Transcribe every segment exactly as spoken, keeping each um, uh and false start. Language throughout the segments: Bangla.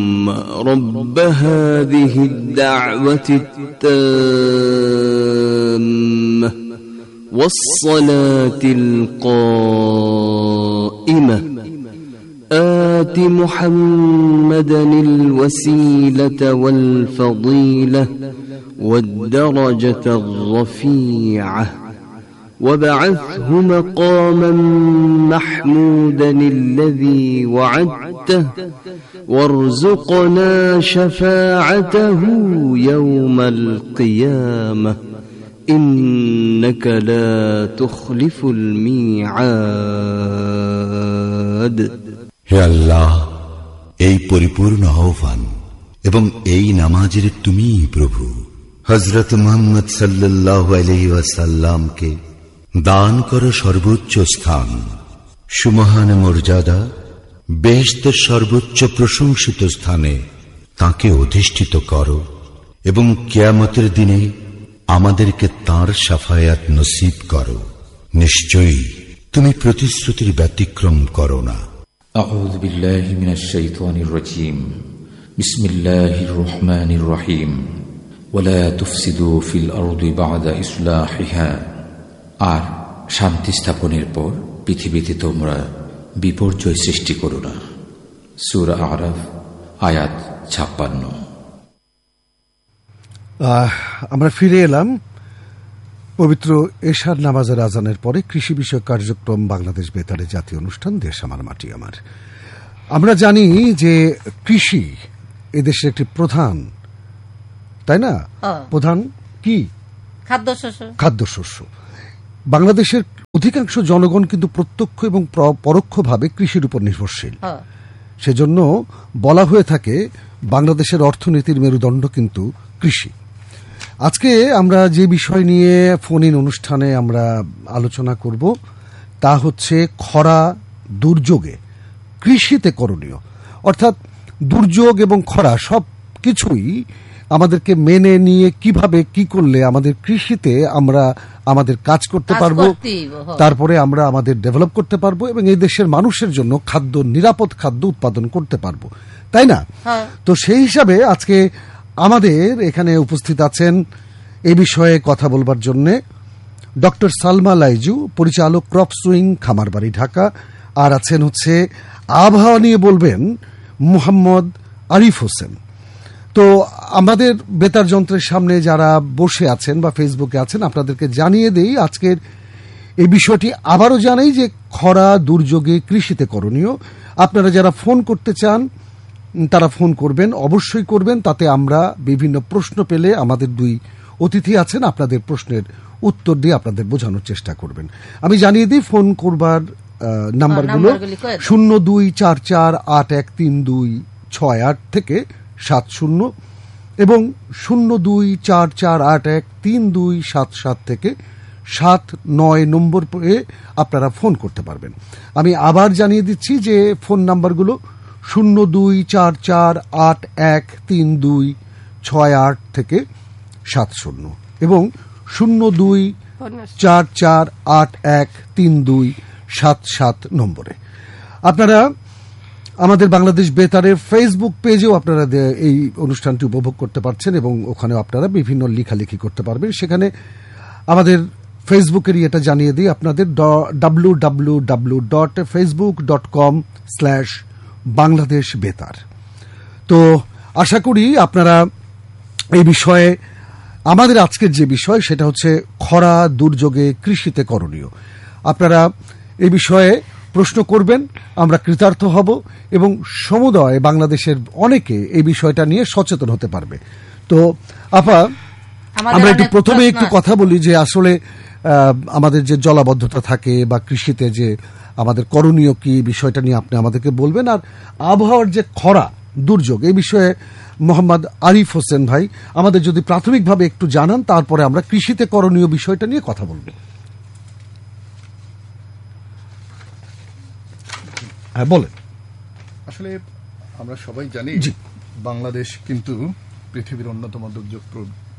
رب هذه الدعوة التامة والصلاة القائمة آت محمدا الوسيلة والفضيلة والدرجة الرفيعة وابعثه مقاما محمودا الذي وعدته وارزقنا شفاعته يوم القيامة إنك لا تخلف الميعاد. হে আল্লাহ, এই পরিপূর্ণ আহ্বান এবং এই নামাজের তুমিই প্রভু। হযরত মুহাম্মদ সাল্লাল্লাহু আলাইহি ওয়াসাল্লামকে দান করো সর্বোচ্চ স্থান, সুমহান মর্যাদা, বেহেশতের সর্বোচ্চ প্রশংসিত স্থানে তাকে অধিষ্ঠিত করো এবং কিয়ামতের দিনে আমাদেরকে তাঁর শাফায়াত নসিব করো। নিশ্চয়ই তুমি প্রতিশ্রুতির ব্যতিক্রম করো না। আউযু বিল্লাহি মিনাশ শাইতানির রাজীম। বিসমিল্লাহির রহমানির রহিম। ওয়ালা তুফসিদু ফিল আরদি বা'দা ইসলাহিহা। আর শান্তি স্থাপনের পর পৃথিবীতে তোমরা বিপর্যয় সৃষ্টি করো না। সূরা আরাফ আয়াত ছাপ্পান্ন। আমরা ফিরে এলাম পবিত্র এশার নামাজের আজানের পরে কৃষি বিষয়ক কার্যক্রম বাংলাদেশ বেতারে জাতীয় অনুষ্ঠান দেশ আমার মাটি আমার। আমরা জানি যে কৃষি এদেশের একটি প্রধান, তাই না, প্রধান কি খাদ্যশস্য খাদ্যশস্য বাংলাদেশের অধিকাংশ জনগণ কিন্তু প্রত্যক্ষ এবং পরোক্ষভাবে কৃষির উপর নির্ভরশীল। সেজন্য বলা হয়ে থাকে বাংলাদেশের অর্থনীতির মেরুদণ্ড কিন্তু কৃষি। আজকে আমরা যে বিষয় নিয়ে ফোন ইন অনুষ্ঠানে আমরা আলোচনা করব তা হচ্ছে খরা দুর্যোগে কৃষিতে করণীয়, অর্থাৎ দুর্যোগ এবং খরা সব কিছুই আমাদেরকে মেনে নিয়ে কিভাবে কি করলে আমাদের কৃষিতে আমরা আমাদের কাজ করতে পারবো, তারপরে আমরা আমাদের ডেভেলপ করতে পারবো এবং এই দেশের মানুষের জন্য খাদ্য, নিরাপদ খাদ্য উৎপাদন করতে পারবো, তাই না? তো সেই হিসাবে আজকে আমাদের এখানে উপস্থিত আছেন এই বিষয়ে কথা বলবার জন্য ডক্টর সালমা লাইজু, পরিচালক ক্রপ সুইং, খামারবাড়ি, ঢাকা। আর আছেন হচ্ছে আবহাওয়া নিয়ে বলবেন মুহাম্মদ আরিফ হোসেন। তো আমাদের বেতার যন্ত্রের সামনে যারা বসে আছেন বা ফেসবুকে আছেন, আপনাদেরকে জানিয়ে দেই আজকের এই বিষয়টি আবারও জানাই যে খরা দুর্যোগে কৃষিতে করণীয়। আপনারা যারা ফোন করতে চান তারা ফোন করবেন, অবশ্যই করবেন। তাতে আমরা বিভিন্ন প্রশ্ন পেলে আমাদের দুই অতিথি আছেন, আপনাদের প্রশ্নের উত্তর দিয়ে আপনাদের বোঝানোর চেষ্টা করবেন। আমি জানিয়ে দিই ফোন করবার নাম্বারগুলো শূন্য দুই চার চার আট এক তিন দুই ছয় আট থেকে সাত শূন্য এবং শূন্য দুই চার চার আট এক তিন দুই সাত সাত থেকে সাত নয় নম্বর পরে আপনারা ফোন করতে পারবেন। আমি আবার জানিয়ে দিচ্ছি যে ফোন নাম্বারগুলো শূন্য দুই চার চার আট এক তিন দুই ছয় আট থেকে সাত শূন্য এবং শূন্য দুই চার চার আট এক তিন দুই সাত সাত নম্বরে। আপনারা আমাদের বাংলাদেশ বেতারের ফেসবুক পেজেও আপনারা এই অনুষ্ঠানটি উপভোগ করতে পারছেন এবং ওখানেও আপনারা বিভিন্ন লেখালেখি করতে পারবেন। সেখানে আমাদের ফেসবুকেরই এটা জানিয়ে দিই আপনাদের W W W dot Facebook dot com slash Bangladesh বেতার। তো আশা করি আপনারা এই বিষয়ে, আমাদের আজকের যে বিষয় সেটা হচ্ছে খরা দুর্যোগে কৃষিতে করণীয়, আপনারা এই বিষয়ে প্রশ্ন করবেন, আমরা কৃতার্থ হব এবং সমুদয় বাংলাদেশের অনেকে এই বিষয়টা নিয়ে সচেতন হতে পারবে। তো আপা, আমরা একটু প্রথমে একটু কথা বলি যে আসলে আমাদের যে জলাবদ্ধতা থাকে বা কৃষিতে যে আমাদের করণীয় কি, বিষয়টা নিয়ে আপনি আমাদেরকে বলবেন। আর আবহাওয়ার যে খরা দুর্যোগ এই বিষয়ে মোহাম্মদ আরিফ হোসেন ভাই আমাদের যদি প্রাথমিকভাবে একটু জানান, তারপরে আমরা কৃষিতে করণীয় বিষয়টা নিয়ে কথা বলব। হ্যাঁ বলেন। আসলে আমরা সবাই জানি বাংলাদেশ কিন্তু পৃথিবীর অন্যতম দুর্যোগ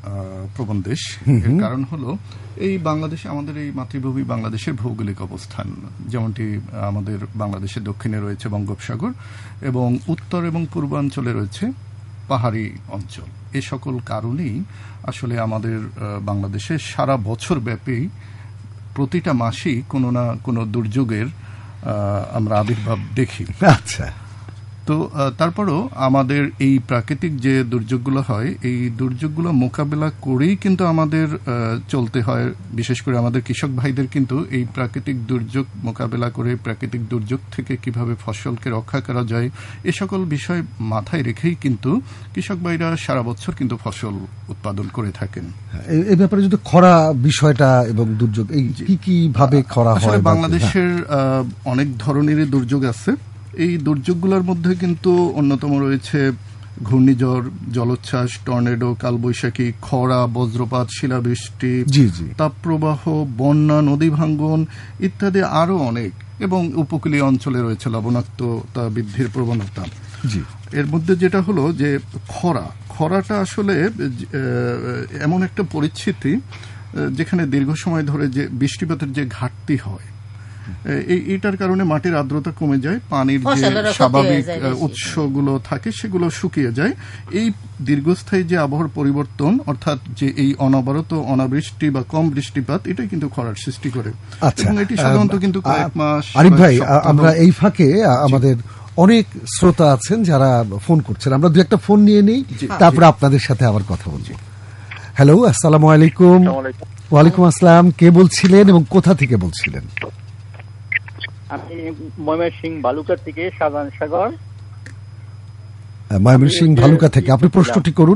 প্রবণ দেশ। এর কারণ হলো এই বাংলাদেশে, আমাদের এই মাতৃভূমি বাংলাদেশের ভৌগোলিক অবস্থান, যেমনটি আমাদের বাংলাদেশের দক্ষিণে রয়েছে বঙ্গোপসাগর এবং উত্তর এবং পূর্বাঞ্চলে রয়েছে পাহাড়ি অঞ্চল। এ সকল কারণেই আসলে আমাদের বাংলাদেশে সারা বছর ব্যাপী প্রতিটা মাসেই কোনো না কোনো দুর্যোগের আমরা আবির্ভাব দেখি। আচ্ছা, তো তারপরও আমাদের এই প্রাকৃতিক যে দুর্যোগগুলো হয়, এই দুর্যোগগুলো মোকাবেলা করেই কিন্তু আমাদের চলতে হয়। বিশেষ করে আমাদের কৃষক ভাইদের কিন্তু এই প্রাকৃতিক দুর্যোগ মোকাবেলা করে প্রাকৃতিক দুর্যোগ থেকে কিভাবে ফসলকে রক্ষা করা যায় এ সকল বিষয় মাথায় রেখেই কিন্তু কৃষক ভাইরা সারা বছর কিন্তু ফসল উৎপাদন করে থাকেন। এই ব্যাপারে যদি খরা বিষয়টা এবং দুর্যোগ এই কি কি ভাবে খরা হয়, বাংলাদেশের অনেক ধরনের দুর্যোগ আছে। এই দুর্যোগগুলোর মধ্যে কিন্তু অন্যতম রয়েছে ঘূর্ণিঝড়, জলোচ্ছ্বাস, টর্নেডো, কালবৈশাখী, খরা, বজ্রপাত, শিলাবৃষ্টি, তাপপ্রবাহ, বন্যা, নদী ভাঙ্গন ইত্যাদি আরো অনেক, এবং উপকূলীয় অঞ্চলে রয়েছে লবণাক্ততা বৃদ্ধির প্রবণতা। এর মধ্যে যেটা হলো যে খরা, খরাটা আসলে এমন একটা পরিস্থিতি যেখানে দীর্ঘ সময় ধরে যে বৃষ্টিপাতের যে ঘাটতি হয়, এইটার কারণে মাটির আর্দ্রতা কমে যায়, পানির যে স্বাভাবিক উৎসগুলো থাকে সেগুলো শুকিয়ে যায়। এই দীর্ঘস্থায়ী যে আবহাওয়ার পরিবর্তন, অর্থাৎ যে এই অনবরত অনাবৃষ্টি বা কম বৃষ্টিপাত, এটাই কিন্তু খরার সৃষ্টি করে। এবং এটি সাধারণত কিন্তু কয়েক মাস। আরিফ ভাই, আমরা এই ফাঁকে আমাদের অনেক শ্রোতা আছেন যারা ফোন করছেন, আমরা দু একটা ফোন নিয়ে নিই, তারপরে আপনাদের সাথে আবার কথা বলছি। হ্যালো, আসসালামু আলাইকুম। ওয়ালাইকুম আসসালাম। কে বলছিলেন এবং কোথা থেকে বলছিলেন? আমি ময়মনসিংহ ভালুকা থেকে শাহজাহান সাগর। ময়মনসিংহ ভালুকা থেকে আপনি প্রশ্নটি করুন।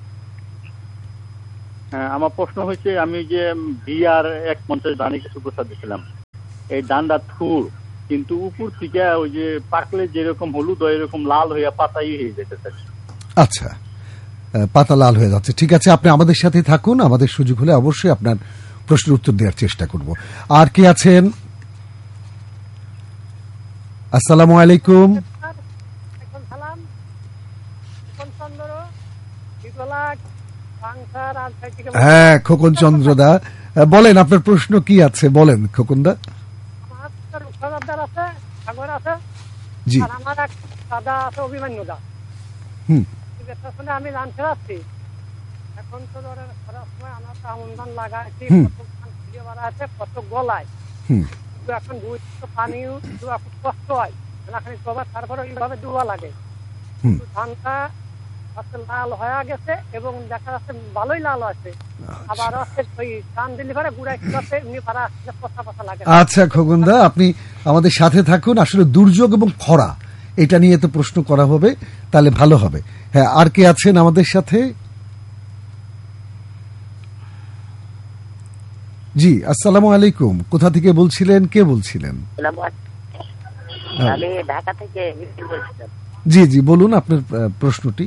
আমার প্রশ্ন হচ্ছে, আমি যে বিয়ার এক পঞ্চাশ ধানে কিছু প্রসাদ দিয়েছিলাম, এই ধানটা থুর, কিন্তু উপর থেকে ওই যে পাকলে যেরকম হলুদ হয় এরকম লাল হইয়া পাতাই হয়ে যেতেছে। আচ্ছা, পাতা লাল হয়ে যাচ্ছে। ঠিক আছে, আপনি আমাদের সাথে থাকুন, আমাদের সুযোগ হলে অবশ্যই আপনার প্রশ্নের উত্তর দেওয়ার চেষ্টা করব। আর কে আছেন? আসসালামু আলাইকুম। হ্যাঁ, খোকন চন্দ্র দা, বলেন আপনার প্রশ্ন কি আছে, বলেন খোকন দা। জি, আমার এক দাদা আছে অভিমান্যু দা। হুম, আমি জানতে চাচ্ছি, এখন তো খরার সময় আমরা তো আমন ধান লাগাইছি, আছে কত গলায়, এখন পানি খুব কষ্ট হয়, তারপরে এইভাবে ডুবা লাগে। ধানটা লাল হয়ে গেছে এবং দেখা যাচ্ছে ভালোই লাল আছে, আবার ওই ধান দিলে পরে গুড়াই পচা পচা লাগে। আচ্ছা খোকনদা, আপনি আমাদের সাথে থাকুন। আসলে দুর্যোগ এবং খরা এটা নিয়ে তো প্রশ্ন করা হবে, তাহলে ভালো হবে। হ্যাঁ, আর কে আছেন আমাদের সাথে? জি, আসসালামু আলাইকুম। কোথা থেকে বলছিলেন, কে বলছিলেন? আমি ঢাকা থেকে বলছিলাম। জি জি, বলুন আপনার প্রশ্নটি।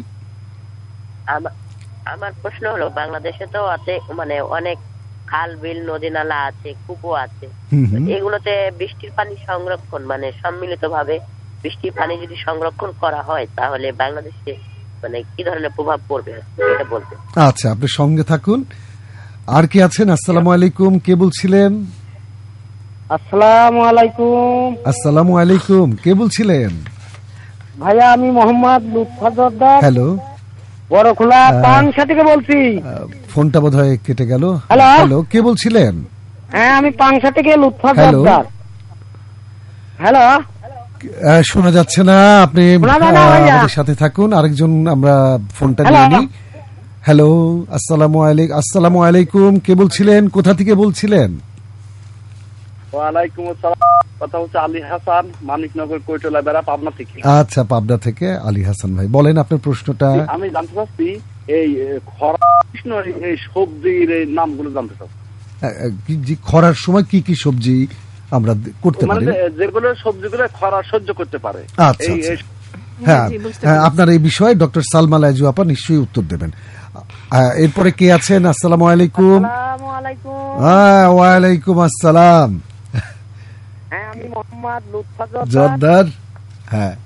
আমার প্রশ্ন হলো, বাংলাদেশে তো আছে মানে অনেক খাল, বিল, নদী, নালা আছে, কূপও আছে, এগুলোতে বৃষ্টির পানি সংরক্ষণ মানে সম্মিলিত ভাবে বৃষ্টির পানি যদি সংরক্ষণ করা হয় তাহলে বাংলাদেশে মানে কি ধরনের প্রভাব পড়বে এটা বলতে। আচ্ছা, আপনি সঙ্গে থাকুন। আর কে আছেন? আসসালামু আলাইকুম, কে বলছিলেন? আসসালামু আলাইকুম। আসসালামু আলাইকুম, কে বলছিলেন? ভাইয়া আমি মোহাম্মদ লুৎফা জর্দার। হ্যালো, বড়খোলা পাংশা থেকে বলছি। ফোনটা বোধহয় কেটে গেল। হ্যালো হ্যালো, কে বলছিলেন? হ্যাঁ, আমি পাংশা থেকে লুৎফা জর্দার। হ্যালো, শোনা যাচ্ছে না, আপনি আমাদের সাথে থাকুন। আরেকজন আমরা ফোনটা নিয়ে নিই। হ্যালো, আসসালামু আলাইকুম। আসসালামু আলাইকুম, কে বলছিলেন, কোথা থেকে বলছিলেন? ওয়ালাইকুম আসসালাম, কথা হচ্ছে আলী হাসান, মানিকনগর কৈটলা বেড়া, পাবনা থেকে। আচ্ছা, পাবনা থেকে আলী হাসান ভাই, বলেন আপনার প্রশ্নটা। আমি জানতে চাচ্ছি এই খরা এই সবজির এই নামগুলো জানতে চাচ্ছি। খরার সময় কি কি সবজি আমরা করতে পারি? যেগুলো সবজিগুলো খরা সহ্য করতে পারে। আচ্ছা, হ্যাঁ, আপনার এই বিষয়ে ডক্টর সালমা লাইজু আপা নিশ্চয়ই উত্তর দেবেন। এরপরে কে আছেন? আসসালামু আলাইকুম। হ্যাঁ, ওয়ালাইকুম আসসালাম। হ্যাঁ, আমি মোহাম্মদ লুৎফা জর্দার। হ্যাঁ,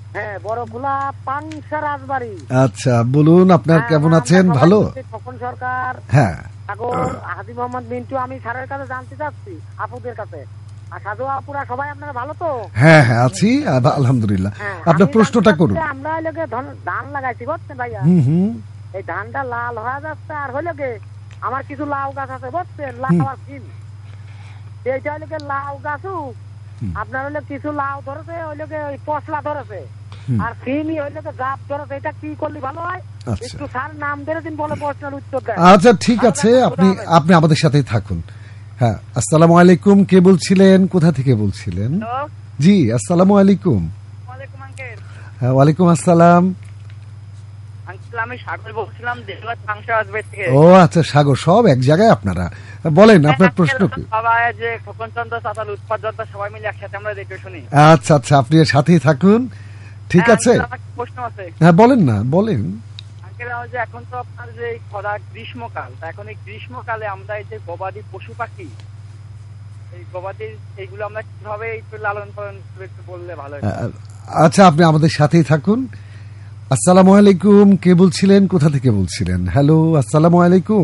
হ্যাঁ, বড় খোলা পাংশা রাজবাড়ি। আচ্ছা, বলুন আপনার কেমন আছেন? ভালো? তখন সরকার, হ্যাঁ, সাগর, হাজি মোহাম্মদ মিন্টু, আমি স্যারের কাছে জানতে চাচ্ছি, আপুদের কাছে। আর সাধু আপুরা সবাই আপনারা ভালো তো? হ্যাঁ হ্যাঁ আছি আলহামদুলিল্লাহ। আপনার প্রশ্নটা করুন। আমরা এলাকে ধান লাগাইছি বুঝছেন ভাইয়া, এই ধানটা লাল হয়ে যাচ্ছে, আর হইলে গে আমার কিছু লাউ গাছ আছে বুঝছেন, লাউ আর সিম, এইটা হইলে লাউ গাছও আপনার হইলে কিছু লাউ ধরেছে, হইলে পশলা ধরেছে, আর সিমি হইলে গাছ ধরেছে। এটা কি করলে ভালো হয়? একটু স্যার নাম ধরে দিন, বলে প্রশ্নের উত্তর দেন। আচ্ছা ঠিক আছে, আপনি আপনি আমাদের সাথেই থাকুন। হ্যাঁ, আসসালামু আলাইকুম, কে বলছিলেন, কোথা থেকে বলছিলেন? জি আসসালামু আলাইকুম। ওয়ালাইকুম আঙ্কেল। হ্যাঁ, ওয়ালাইকুম আসসালাম। আঙ্কেল আমি সাগর বলছিলাম দেশবাদ পাংশা রাজবাড়ি থেকে। ও আচ্ছা, সাগর, সব এক জায়গায় আপনারা। বলেন আপনার প্রশ্ন কি? সবাই যে খোকনচন্দ্র চাতাল উৎপাদনটা সবাই মিলে একসাথে আমরা দেখে শুনি। আচ্ছা আচ্ছা, আপনি সাথেই থাকুন, ঠিক আছে। প্রশ্ন আছে। হ্যাঁ বলেন না, বলেন। আঙ্কেল যে এখন তো আপনার যে খরা গ্রীষ্মকাল, এখন এই গ্রীষ্মকালে আমরা এই যে গবাদি পশু পাখি, এই গবাদি এইগুলো আমরা কিভাবে একটু লালন পালন করতে একটু বললে ভালো হয়। আচ্ছা, আপনি আমাদের সাথেই থাকুন। আসসালামু আলাইকুম, কে বলছিলেন, কোথা থেকে বলছিলেন? হ্যালো, আসসালামু আলাইকুম,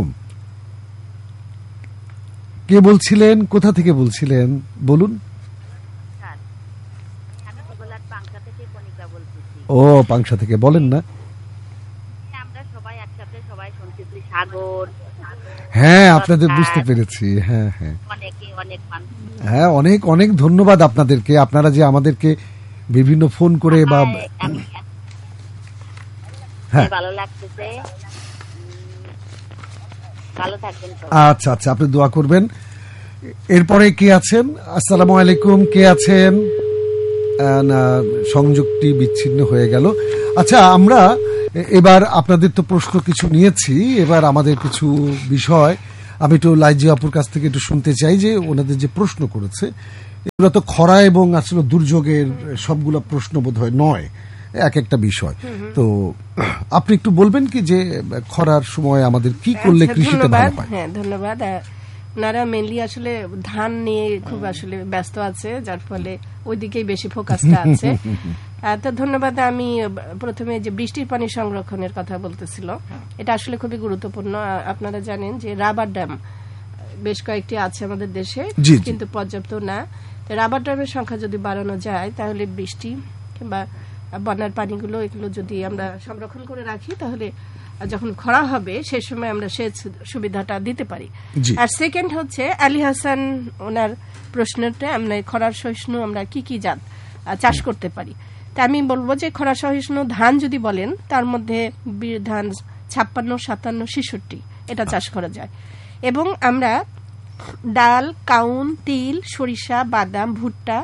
কে বলছিলেন, কোথা থেকে বলছিলেন, বলুন। ও পাংশা থেকে, বলেন না। হ্যাঁ, আপনাদের বুঝতে পেরেছি। হ্যাঁ হ্যাঁ হ্যাঁ, অনেক অনেক ধন্যবাদ আপনাদেরকে, আপনারা যে আমাদেরকে বিভিন্ন ফোন করে বা হ্যাঁ ভালো লাগতেছে। আচ্ছা আচ্ছা, আপনি দোয়া করবেন। এরপরে কে আছেন? আসসালামু আলাইকুম, কে আছেন? না, সংযোগটি বিচ্ছিন্ন হয়ে গেল। আচ্ছা, আমরা এবার আপনাদের তো প্রশ্ন কিছু নিয়েছি, এবার আমাদের কিছু বিষয় আমি একটু লাইজি আপুর কাছ থেকে একটু শুনতে চাই, যে ওনাদের যে প্রশ্ন করেছে এগুলো তো খরা এবং আসলে দুর্যোগের সবগুলো প্রশ্ন বোধ হয় নয়, এক একটা বিষয়। তো আপনি একটু বলবেন কি যে খরার সময় আমাদের কি করলে কৃষিতে ভালো হয়? হ্যাঁ ধন্যবাদ। ওনারা মেনলি আসলে ধান নিয়ে খুব আসলে ব্যস্ত আছে, যার ফলে ওইদিকেই বেশি ফোকাসটা আছে। তো ধন্যবাদ। আমি প্রথমে যে বৃষ্টির পানি সংরক্ষণের কথা বলতেছিল, এটা আসলে খুবই গুরুত্বপূর্ণ। আপনারা জানেন যে রাবার ড্যাম বেশ কয়েকটি আছে আমাদের দেশে, কিন্তু পর্যাপ্ত না। রাবার ড্যামের সংখ্যা যদি বাড়ানো যায়, তাহলে বৃষ্টি কিংবা বন্যার পানিগুলো এগুলো যদি আমরা সংরক্ষণ করে রাখি, তাহলে যখন খরা হবে সেই সময় আমরা সেচ সুবিধাটা দিতে পারি। আর সেকেন্ড হচ্ছে আলী হাসান ওনার প্রশ্নটা, আমরা খরার সহিষ্ণু আমরা কি কি জাত চাষ করতে পারি। তা আমি বলবো যে খরা সহিষ্ণু ধান যদি বলেন, তার মধ্যে বীর ধান ছাপ্পান্ন, সাতান্ন, ছেষট্টি এটা চাষ করা যায়। এবং আমরা ডাল, কাউন, তিল, সরিষা, বাদাম, ভুট্টা,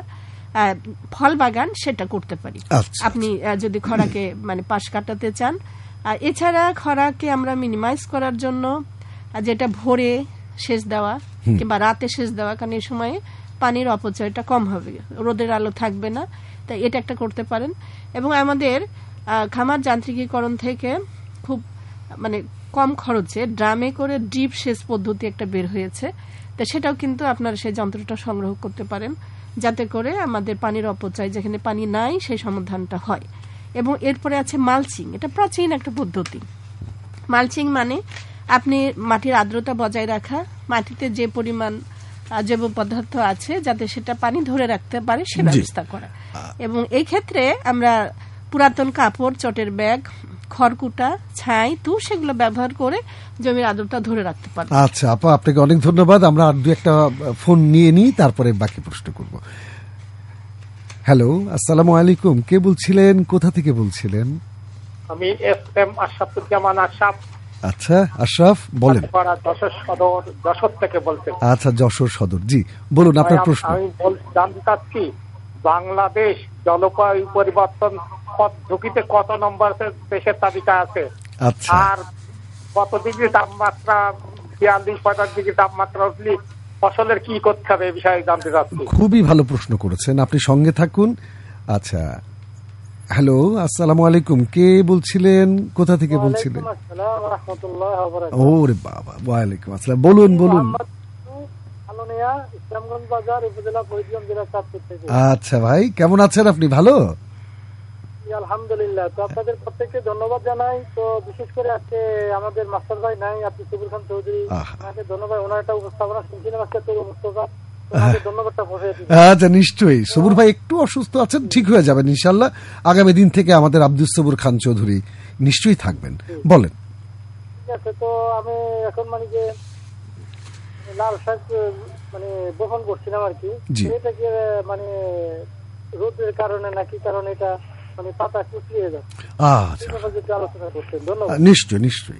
ফল বাগান সেটা করতে পারি আপনি যদি খরাকে মানে পাশ কাটাতে চান। আর এছাড়া খরাকে আমরা মিনিমাইজ করার জন্য যেটা ভোরে সেচ দেওয়া কিংবা রাতে সেচ দেওয়া, কারণ এই সময়ে পানির অপচয়টা কম হবে, রোদের আলো থাকবে না, তাই এটা একটা করতে পারেন। এবং আমাদের খামার যান্ত্রিকীকরণ থেকে খুব মানে কম খরচে ড্রামে করে ড্রিপ সেচ পদ্ধতি একটা বের হয়েছে, তো সেটাও কিন্তু আপনারা সেই যন্ত্রটা সংগ্রহ করতে পারেন, যাতে করে আমাদের পানির অপচয় যেখানে পানি নাই সেই সমাধানটা হয়। এবং এরপরে আছে মালচিং, এটা প্রাচীন একটা পদ্ধতি। মালচিং মানে আপনি মাটির আর্দ্রতা বজায় রাখা, মাটিতে যে পরিমাণ জৈব পদার্থ আছে যাতে সেটা পানি ধরে রাখতে পারে সে ব্যবস্থা করা। এবং এই ক্ষেত্রে আমরা পুরাতন কাপড়, চটের ব্যাগ, খড়কুটা, ছাই, তুষ সেগুলো ব্যবহার করে জমির আর্দ্রতা ধরে রাখতে পারবো। আচ্ছা আপা, আপনাকে অনেক ধন্যবাদ। আমরা আর দু একটা ফোন নিয়ে নিই, তারপরে বাকি প্রশ্ন করব। হ্যালো, আসসালামু আলাইকুম, কে বলছিলেন, কোথা থেকে বলছিলেন? আমি এস এম আশরাফুজ্জামান আশরাফ। আচ্ছা আশরাফ, বলেন। যশোর সদর, যশোর থেকে বলছেন। আচ্ছা, যশোর সদর, জি বলুন আপনার প্রশ্ন। আমি জানতে চাচ্ছি বাংলাদেশ জলবায়ু পরিবর্তন ঝুঁকিতে কত নম্বর দেশের তালিকা আছে? আচ্ছা, আর কত ডিগ্রি তাপমাত্রা, বিয়াল্লিশ পঁয়তাল্লিশ ডিগ্রি তাপমাত্রা উঠলে ফসলের কি করতে হবে এই বিষয়ে জানতে চাচ্ছি। খুবই ভালো প্রশ্ন করেছেন, আপনি সঙ্গে থাকুন। আচ্ছা, হ্যালো, আসসালামু আলাইকুম, কে বলছিলেন, কোথা থেকে বলছিলেন? ওরে বাবা, ওয়ালাইকুম আসসালাম, বলুন বলুন। ইসলামগঞ্জ বাজার, উপজেলা ফরিদগঞ্জ জেলা চাঁদপুর থেকে। আচ্ছা ভাই, কেমন আছেন আপনি? ভালো আলহামদুলিল্লাহ। তো আপনাদের প্রত্যেককে ধন্যবাদ জানাই। তো বিশেষ করে আজকে আমাদের মাস্টার ভাই নাই, আপনি সবুর খান চৌধুরী, ওনাকে ধন্যবাদ। ওনার একটা উপস্থাপনা শুনছিলাম আজকে, তো মুস্তফা ধন্যবাদটা পৌঁছে দিন। আচ্ছা, নিশ্চয়ই। সবুর ভাই একটু অসুস্থ আছেন, ঠিক হয়ে যাবেন ইনশাল্লাহ। আগামী দিন থেকে আমাদের আব্দুল সবুর খান চৌধুরী নিশ্চয়ই থাকবেন। বলেন। ঠিক আছে। তো আমি এখন মানে যে লাল শাক মানে বপন করছিলাম আর কি, এটা কি মানে রোদের কারণে নাকি কারণ এটা মানে পাতা শুকিয়ে যাচ্ছে? আচ্ছা, আলোচনা করছেন। ধন্যবাদ। নিশ্চয় নিশ্চয়ই।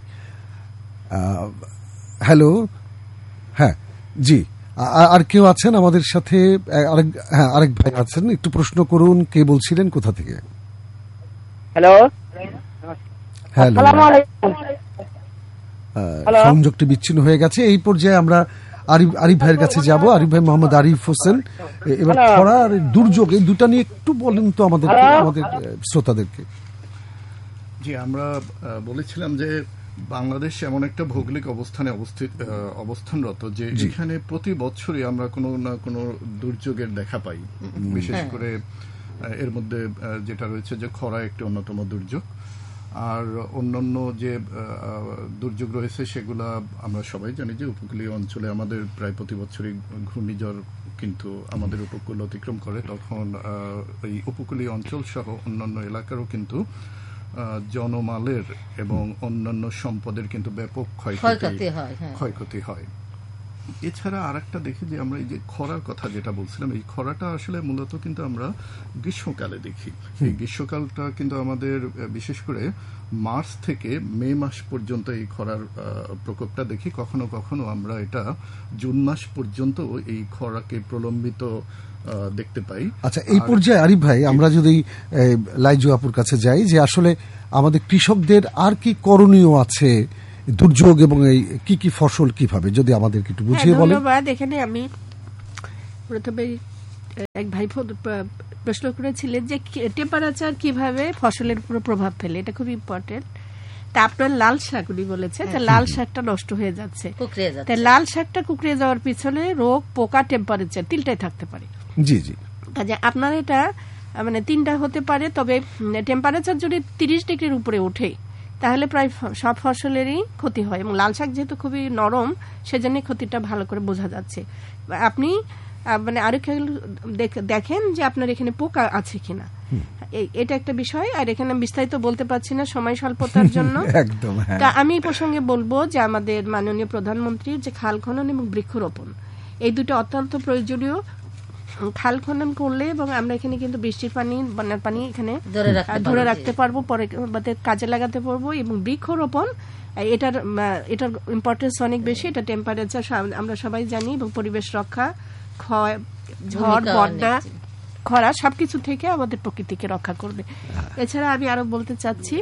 হ্যালো, হ্যাঁ জি, আর কেউ আছেন আমাদের সাথে? আরেক হ্যাঁ আরেক ভাই আছেন, একটু প্রশ্ন করুন। কে বলছিলেন, কোথা থেকে? হ্যালো হ্যালো, সংযোগটি বিচ্ছিন্ন হয়ে গেছে। এই পর্যায়ে আমরা আরিফ আরিফ ভাইয়ের কাছে যাব। আরিফ ভাই, মোহাম্মদ আরিফ হোসেন। এবার খরা আর দুর্যোগ, এই দুটা নিয়ে একটু বলেন তো আমাদের আমাদের শ্রোতাদেরকে। জি, আমরা বলেছিলাম যে বাংলাদেশ এমন একটা ভৌগোলিক অবস্থানে অবস্থিত অবস্থানরত যে এখানে প্রতি বছরই আমরা কোনো না কোনো দুর্যোগের দেখা পাই। বিশেষ করে এর মধ্যে যেটা রয়েছে যে খরা একটি অন্যতম দুর্যোগ, আর অন্যান্য যে দুর্যোগ রয়েছে সেগুলা আমরা সবাই জানি যে উপকূলীয় অঞ্চলে আমাদের প্রায় প্রতি বছরই ঘূর্ণিঝড় কিন্তু আমাদের উপকূল অতিক্রম করে। তখন এই উপকূলীয় অঞ্চল সহ অন্যান্য এলাকারও কিন্তু জনমালের এবং অন্যান্য সম্পদের কিন্তু ব্যাপক ক্ষয়ক্ষতি হয় ক্ষয়ক্ষতি হয় এছাড়া আর একটা দেখি যে আমরা এই যে খরার কথা যেটা বলছিলাম, এই খরাটা আসলে মূলত কিন্তু আমরা গ্রীষ্মকালে দেখি। এই গ্রীষ্মকালটা কিন্তু আমাদের বিশেষ করে মার্চ থেকে মে মাস পর্যন্ত এই খরার প্রকোপটা দেখি। কখনো কখনো আমরা এটা জুন মাস পর্যন্ত এই খরাকে প্রলম্বিত দেখতে পাই। আচ্ছা, এই পর্যায়ে আরিফ ভাই আমরা যদি লাইজু আপুর কাছে যাই, যে আসলে আমাদের কৃষকদের আর কি করণীয় আছে দুর্যোগ এবং এই কি কি ফসল কিভাবে, যদি আমাদেরকে একটু বুঝিয়ে বলেন। ধন্যবাদ। এখানে আমি প্রথমে এক ভাই প্রশ্ন করেছিলেন যে টেম্পারেচার কিভাবে ফসলের উপর প্রভাব ফেলে, এটা খুব ইম্পর্টেন্ট। তা আপনার লাল শাক উনি বলেছে, তা লাল শাকটা নষ্ট হয়ে যাচ্ছে, তাই লাল শাকটা কুকড়ে যাওয়ার পিছনে রোগ, পোকা, টেম্পারেচার তিনটাই থাকতে পারে। জি জি, কাজে আপনার এটা মানে তিনটা হতে পারে। তবে টেম্পারেচার যদি তিরিশ ডিগ্রির উপরে ওঠে তাহলে প্রায় সব ফসলেরই ক্ষতি হয়, এবং লাল শাক যেহেতু খুবই নরম সেজন্য ক্ষতিটা ভালো করে বোঝা যাচ্ছে। আপনি মানে আরো দেখেন যে আপনার এখানে পোকা আছে কিনা, এটা একটা বিষয়। আর এখানে বিস্তারিত বলতে পারছি না সময় স্বল্পতার জন্য। তা আমি এই প্রসঙ্গে বলবো যে আমাদের মাননীয় প্রধানমন্ত্রীর যে খাল খনন এবং বৃক্ষরোপণ, এই দুটো অত্যন্ত প্রয়োজনীয়। খাল খনন করলে এবং আমরা এখানে কিন্তু বৃষ্টির পানি, বন্যার পানি এখানে ধরে রাখতে পারবো, পরে কাজে লাগাতে পারবো। এবং বৃক্ষরোপণ, এটার এটার ইম্পর্টেন্স অনেক বেশি। এটা টেম্পারেচার আমরা সবাই জানি, এবং পরিবেশ রক্ষা, ক্ষয়, ঝড়, বন্যা, খরা সবকিছু থেকে আমাদের প্রকৃতিকে রক্ষা করবে। এছাড়া আমি আরো বলতে চাচ্ছি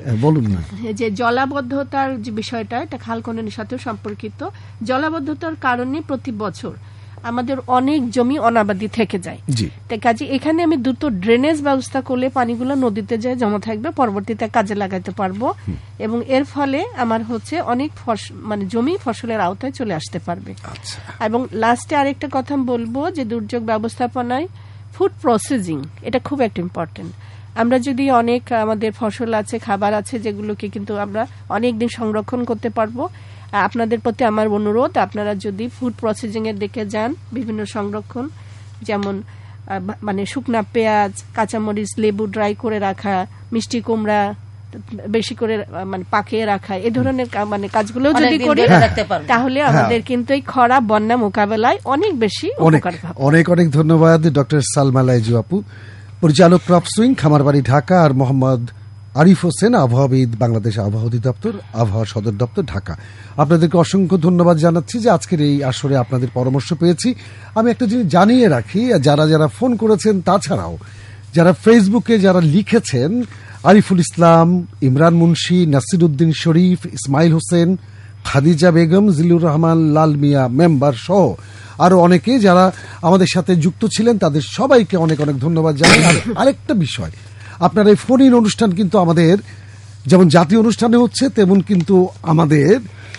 যে জলাবদ্ধতার যে বিষয়টা, এটা খাল খননের সাথেও সম্পর্কিত। জলাবদ্ধতার কারণে প্রতি বছর আমাদের অনেক জমি অনাবাদি থেকে যায়। কাজে এখানে আমি দ্রুত ড্রেনেজ ব্যবস্থা করলে পানিগুলো নদীতে যায় জমা থাকবে, পরবর্তীতে কাজে লাগাতে পারবো, এবং এর ফলে আমার হচ্ছে অনেক মানে জমি ফসলের আওতায় চলে আসতে পারবে। এবং লাস্টে আরেকটা কথা বলবো যে দুর্যোগ ব্যবস্থাপনায় ফুড প্রসেসিং, এটা খুব একটা ইম্পর্টেন্ট। আমরা যদি অনেক আমাদের ফসল আছে, খাবার আছে, যেগুলোকে কিন্তু আমরা অনেক দিন সংরক্ষণ করতে পারবো। আপনাদের প্রতি আমার অনুরোধ, আপনারা যদি ফুড প্রসেসিং এর দিকে যান, বিভিন্ন সংরক্ষণ, যেমন মানে শুকনা পেঁয়াজ, কাঁচামরিচ, লেবু ড্রাই করে রাখা, মিষ্টি কুমড়া বেশি করে মানে পাকিয়ে রাখা, এই ধরনের মানে কাজগুলো যদি করি তাহলে আমাদের কিন্তু এই খরা, বন্যা মোকাবেলায় অনেক বেশি উপকার হবে। অনেক অনেক ধন্যবাদ ডক্টর সালমা লাইজু আপু, পরিচালক ক্রপ সুইং, খামারবাড়ি, ঢাকা, আর মোহাম্মদ আরিফ হোসেন, আবহাওয়াবিদ, বাংলাদেশ আবহাওয়া অধিদপ্তর, আবহাওয়া সদর দপ্তর, ঢাকা। আপনাদেরকে অসংখ্য ধন্যবাদ জানাচ্ছি যে আজকের এই আসরে আপনাদের পরামর্শ পেয়েছি। আমি একটা জিনিস জানিয়ে রাখি, যারা যারা ফোন করেছেন, তাছাড়াও যারা ফেসবুকে যারা লিখেছেন, আরিফুল ইসলাম, ইমরান মুন্সি, নাসির উদ্দিন শরীফ, ইসমাইল হোসেন, খাদিজা বেগম, জিলুর রহমান, লাল মিয়া মেম্বার সহ আরো অনেকে যারা আমাদের সাথে যুক্ত ছিলেন, তাদের সবাইকে অনেক অনেক ধন্যবাদ জানাই। আর আরেকটা বিষয়, আপনার এই ফোন ইন অনুষ্ঠান কিন্তু আমাদের যেমন জাতীয় অনুষ্ঠানে হচ্ছে, তেমন কিন্তু আমাদের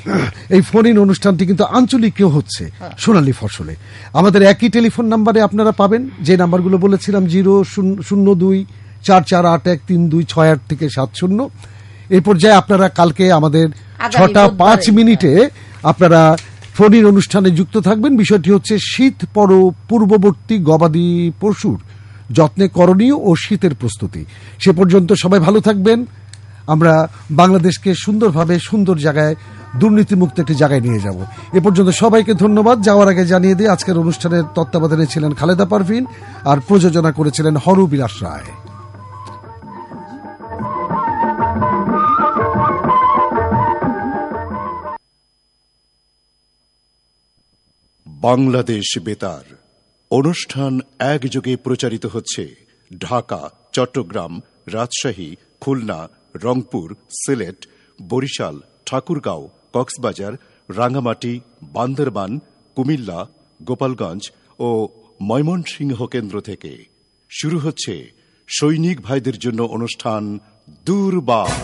এই ফোন ইন অনুষ্ঠানটি কিন্তু আঞ্চলিকেও হচ্ছে সোনালী ফসলে। আমাদের একই টেলিফোন নাম্বারে আপনারা পাবেন, যে নাম্বারগুলো বলেছিলাম, জিরো শূন্য দুই চার চার আট এক তিন দুই ছয় আট থেকে সাত শূন্য। এই পর্যায়ে আপনারা কালকে আমাদের ছটা পাঁচ মিনিটে আপনারা ফোনের অনুষ্ঠানে যুক্ত থাকবেন। বিষয়টি হচ্ছে শীত পর পূর্ববর্তী গবাদি পশুর যত্নে করণীয় ও শীতের প্রস্তুতি। সে পর্যন্ত সবাই ভালো থাকবেন। আমরা বাংলাদেশকে সুন্দরভাবে সুন্দর জায়গায়, দুর্নীতিমুক্ত একটি জায়গায় নিয়ে যাব। এ পর্যন্ত সবাইকে ধন্যবাদ। যাওয়ার আগে জানিয়ে দিয়ে আজকের অনুষ্ঠানের তত্ত্বাবধানে ছিলেন খালেদা পারভিন আর প্রযোজনা করেছিলেন হরু বিলাস রায়। বাংলাদেশ বেতার অনুষ্ঠান একযোগে প্রচারিত হচ্ছে ঢাকা, চট্টগ্রাম, রাজশাহী, খুলনা, রংপুর, সিলেট, বরিশাল, ঠাকুরগাঁও, কক্সবাজার, রাঙ্গামাটি, বান্দরবান, কুমিল্লা, গোপালগঞ্জ ও ময়মনসিংহ কেন্দ্র থেকে। শুরু হচ্ছে সৈনিক ভাইদের জন্য অনুষ্ঠান দূরবার।